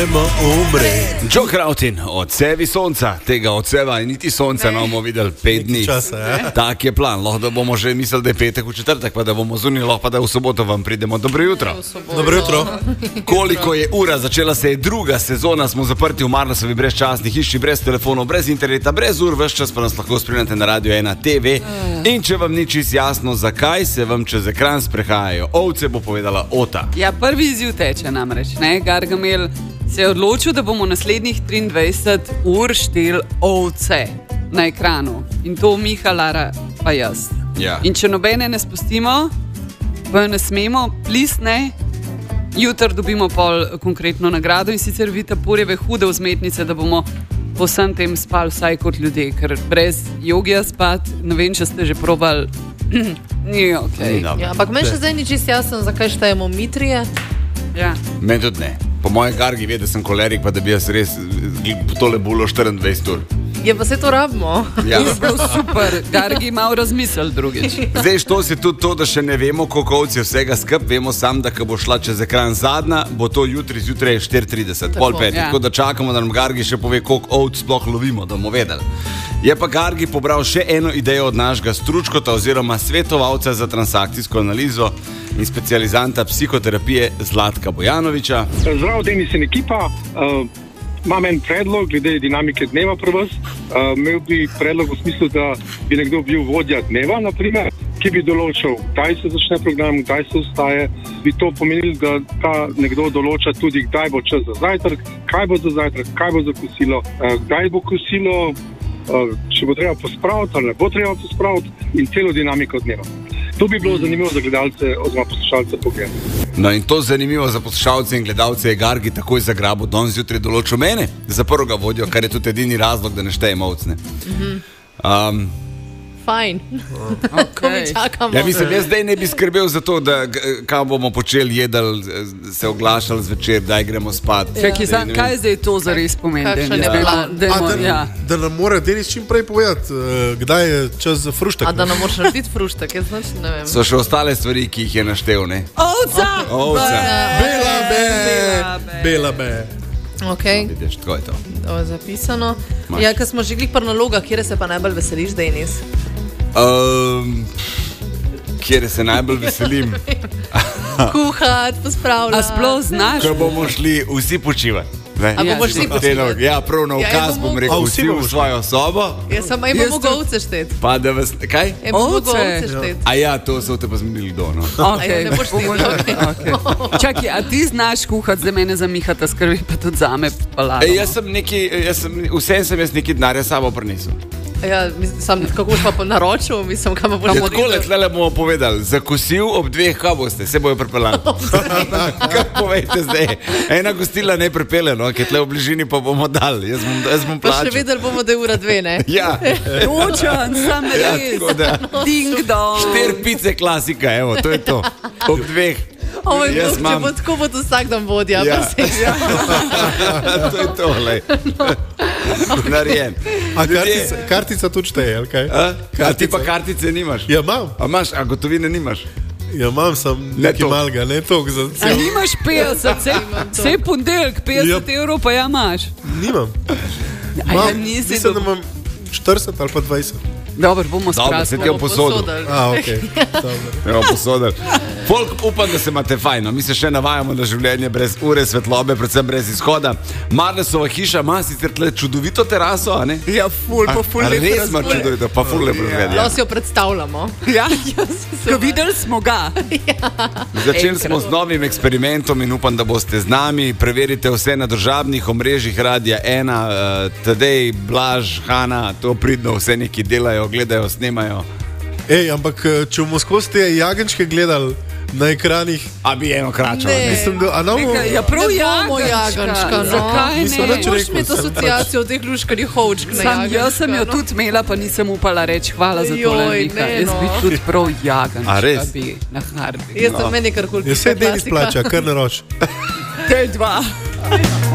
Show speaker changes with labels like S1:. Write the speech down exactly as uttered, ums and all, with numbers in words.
S1: ćemo umreti.
S2: Joe Krautin, odsevi sonca, tega odseva in niti sonca ne bomo videli pet dni.
S1: Časa, ja.
S2: Tak je plan, lahko da bomo že mislili, da je petek v četrtek, pa da bomo zunili, lahko pa da v soboto vam pridemo. Dobro jutro.
S1: Dobro jutro.
S2: Koliko je ura, začela se je druga sezona, smo zaprti v Marlasovi brezčasni hiši, brez telefonov, brez interneta, brez ur, ves čas pa nas lahko spremljate na Radio ena te ve. In če vam ni čisto jasno, zakaj se vam čez ekran sprehajajo ovce, bo povedala Ota.
S3: Ja, prvi izziv teče namreč, ne? Gargamel se je odločil, da bomo naslednjih triindvajset ur štel ovce na ekranu. In to Miha, Lara pa jaz.
S2: Ja.
S3: In če nobene ne spustimo, pa jo ne smemo, plis ne, jutr dobimo pol konkretno nagrado in sicer Vita Purjeve hude vzmetnice, da bomo po vsem tem spali vsaj kot ljudje, ker brez jogija spat, ne vem, če ste že probali, ni okej.
S2: Ni
S4: Ja, ampak meni še zdaj ni čisto jasno, zakaj štejemo mitrije.
S3: Ja.
S2: Meni tudi ne. Po moje Gargi ve, da sem kolerik, pa da bi jaz res tole bulo štiriindvajset ur.
S4: Je pa se to rabimo.
S2: Ja.
S3: Je bil super, Gargi malo razmisel drugič.
S2: Zdaj, što si tudi to, da še ne vemo, koliko ovc je vsega skup, vemo sam, da ko bo šla čez ekran zadnja, bo to jutri zjutraj štiri trideset, pol petih.
S3: Ja.
S2: Tako da čakamo, da nam Gargi še pove, koliko ovc sploh lovimo, da bomo vedeli. Je pa Gargi pobral še eno idejo od našega stručkota oziroma svetovalca za transakcijsko analizo in specializanta psihoterapije Zlatka Bojanoviča.
S5: Zdravo, Denis in ekipa. Uh, imam en predlog glede dinamike dneva pri vas. Uh, imel bi predlog v smislu, da bi nekdo bil vodja dneva, naprimer, ki bi določal, kdaj se začne program, kdaj se vstaje. Bi to pomenilo, da ta nekdo določa tudi, kdaj bo čas za zajtrk, kaj bo za zajtrk, kaj bo za kosilo, uh, kdaj bo kosilo, uh, če bo treba pospraviti ali ne bo treba pospraviti in celo dinamiko dneva. To bi bilo zanimivo za gledalce oziroma poslušalce pogledati.
S2: No in to zanimivo za poslušalce in gledalce je Gargi takoj zagrabil, danes zjutraj določil mene za prvega vodjo, kar je tudi edini razlog, da ne štejem ovcne. Um,
S4: Fajn. Ko mi čakamo.
S2: Ja, mislim, jaz zdaj ne bi skrbel za to, da kaj bomo počeli, jedali, se oglašali zvečer, daj gremo spat.
S3: Čakaj, ja. Kaj zdaj to zares pomeni?
S4: Kakšen je
S3: Da-
S4: plan?
S3: da-
S1: A, da,
S3: ja.
S1: da nam mora Denis čim prej povedati, uh, kdaj je čas za fruštek.
S4: A da nam moraš narediti fruštek, jaz znači ne vem.
S2: So še ostale stvari, ki jih je naštel, ne?
S3: Ovca!
S2: Ovca.
S1: Bela be,
S3: Bela be.
S1: bela be.
S4: Ok,
S2: Vidiš, tako je to.
S4: to je zapisano.
S2: Imaš.
S4: Ja, ker smo že glih pri nalogah, kjer se pa najbolj veseliš, Denis?
S2: Um, kjer se najbolj veselim,
S4: Kuhati, pospravljati.
S3: A sploh znaš?
S2: ko bomo šli vsi počivati. Ne?
S4: A bomo šli
S2: Te
S4: počivati?
S2: noge. Ja, prav na
S4: Ja,
S2: ukaz
S4: ja,
S2: bom
S4: bomo-
S2: rekel,
S1: A, vsi
S2: vsi v
S1: bomo šli.
S2: svojo sobo,
S4: Ja, samo imamo
S3: Jaz
S4: mogo
S3: tudi-
S4: ovce štet.
S2: pa da vas, kaj?
S4: Imamo mogo
S3: Ovce?
S4: ovce štet.
S2: A ja, to so te pa zmenili do, no.
S3: Okay.
S4: Aj, ne boš ti, okej.
S3: Čakaj, a ti znaš kuhati za mene, za Mihata skrbi, pa tudi zame palado.
S2: E, jaz sem neki, jaz sem, vsem sem jaz neki denarja sabo prinesel.
S4: Ja, mislim, sam, kako boš pa naročil, mislim, kam boš
S2: Ja, tako le, tlele bomo povedali, za kosil ob dveh, kaj boste, se bojo pripeljali. Kaj povejte zdaj? Ena gostila ne pripelje, no, ki je tle v bližini, pa bomo dali, jaz bom, jaz bom
S4: Pa še
S2: plačal.
S4: vedeli bomo, da je ura dve, ne?
S2: Ja,
S3: Točen, sam
S2: ja,
S3: res.
S2: tako da.
S3: Ding dong.
S2: Štir pice klasika, evo, to je to. Ob dveh.
S4: Ovo je
S2: Jaz
S4: če
S2: imam-
S4: bo tako, bo to vsak dan vodja.
S2: Ja.
S4: Pa se, ja.
S2: To je to, lej. Narejen.
S1: A
S2: Ljudje-
S1: kartica, kartica tudi šteje, ali kaj?
S2: A? A ti pa kartice nimaš?
S1: Ja, imam.
S2: A imaš, a gotovine nimaš?
S1: Ja, imam sam
S2: Ne
S1: nekaj
S2: toliko.
S1: malega, ne toliko za
S3: A
S1: cel.
S3: nimaš petdeset, vse, vse ponedeljek petdeset
S1: Ja.
S3: evrov pa ja imaš.
S1: Nimam.
S3: A ja
S1: Imam,
S3: nisi
S1: mislim, da
S3: dobil.
S1: imam štirideset ali pa dvajset.
S3: Dobro, bomo
S2: Dobro, se
S3: skrasili.
S2: ti je posodil.
S1: A, ok. Dobro.
S2: Evo, posodil. Folk, upam, da se imate fajn. Mi se še navajamo na življenje brez ure svetlobe, predvsem brez izhoda. Marlesova hiša ima sicer tle čudovito teraso, a ne?
S3: Ja, ful, pa ful
S2: A
S3: lep
S2: res ima
S3: razgled.
S2: čudovito, pa ful lepo izgleda.
S4: Lahko si jo predstavljamo.
S3: Ja, ko videli smo ga.
S2: Začeli smo z novim eksperimentom in upam, da boste z nami. Preverite vse na državnih omrežjih Radia ena, uh, Tadej, Blaž, Hana, to pridno vse neki delajo, gledajo, snemajo.
S1: Ej, ampak če bomo skozi te jagenčke gledali na ekranih,
S2: A bi eno kračo.
S4: Ne.
S1: mislim, da a nam bomo...
S3: Ja, prav
S4: Ne bomo
S3: jagančka.
S4: jagančka, no.
S3: Zakaj
S1: Nisem
S3: ne?
S1: nič
S4: Moraš
S1: rekel,
S4: imeti
S1: sem
S4: asociacijo od teh luškarjih hovčk na
S3: Sam,
S4: jagančka.
S3: jaz sem jo
S4: no.
S3: tudi imela, pa nisem upala reči hvala za to.
S4: Joj, ne,
S3: Jaz bi
S4: no.
S3: tudi prav jagančka.
S2: A res?
S3: Bi na harbi.
S4: Jaz sem meni kar kul.
S1: Ja, vse Denis plača, kar naroč.
S3: Te dva.